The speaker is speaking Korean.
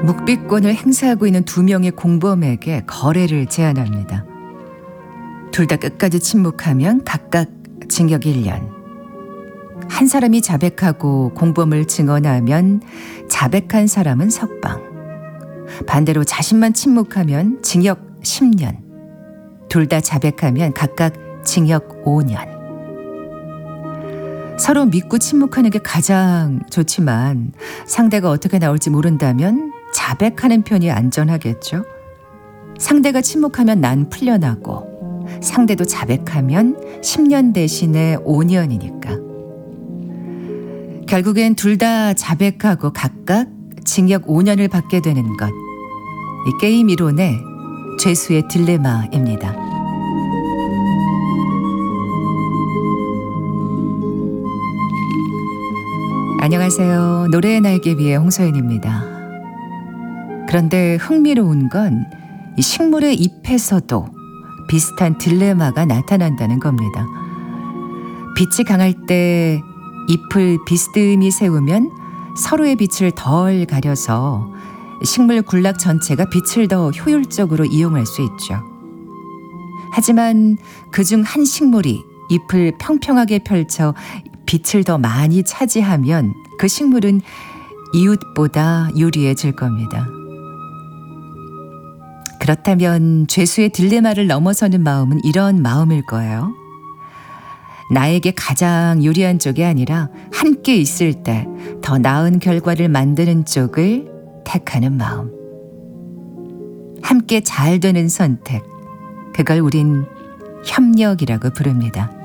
묵비권을 행사하고 있는 두 명의 공범에게 거래를 제안합니다. 둘 다 끝까지 침묵하면 각각 징역 1년. 한 사람이 자백하고 공범을 증언하면 자백한 사람은 석방. 반대로 자신만 침묵하면 징역 10년. 둘 다 자백하면 각각 징역 5년. 서로 믿고 침묵하는 게 가장 좋지만 상대가 어떻게 나올지 모른다면 자백하는 편이 안전하겠죠. 상대가 침묵하면 난 풀려나고 상대도 자백하면 10년 대신에 5년이니까. 결국엔 둘 다 자백하고 각각 징역 5년을 받게 되는 것. 이 게임 이론의 죄수의 딜레마입니다. 안녕하세요. 노래의 날개비의 홍소연입니다. 그런데 흥미로운 건 이 식물의 잎에서도 비슷한 딜레마가 나타난다는 겁니다. 빛이 강할 때 잎을 비스듬히 세우면 서로의 빛을 덜 가려서 식물 군락 전체가 빛을 더 효율적으로 이용할 수 있죠. 하지만 그중 한 식물이 잎을 평평하게 펼쳐 빛을 더 많이 차지하면 그 식물은 이웃보다 유리해질 겁니다. 그렇다면 죄수의 딜레마를 넘어서는 마음은 이런 마음일 거예요. 나에게 가장 유리한 쪽이 아니라 함께 있을 때 더 나은 결과를 만드는 쪽을 택하는 마음. 함께 잘 되는 선택. 그걸 우린 협력이라고 부릅니다.